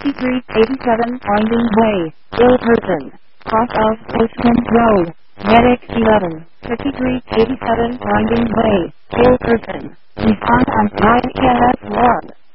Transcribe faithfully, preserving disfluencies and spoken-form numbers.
fifty-three eighty-seven Winding Way, ill person. Cross of Postman Road, Medic eleven, fifty-three eighty-seven Winding Way, ill person. Respond on nine E M S one.